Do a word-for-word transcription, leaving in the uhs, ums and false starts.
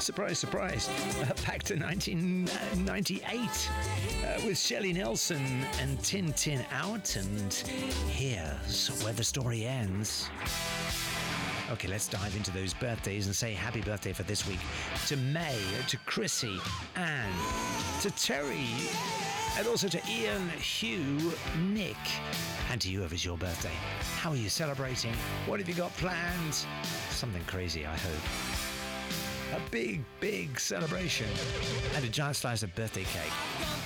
surprise, surprise, uh, back to nineteen ninety-eight uh, with Shelley Nelson and Tin Tin Out. And here's where the story ends. Okay, let's dive into those birthdays and say happy birthday for this week to May, to Chrissy, Anne, to Terry, and also to Ian, Hugh, Nick, and to whoever's your birthday. How are you celebrating? What have you got planned? Something crazy, I hope. A big, big celebration and a giant slice of birthday cake.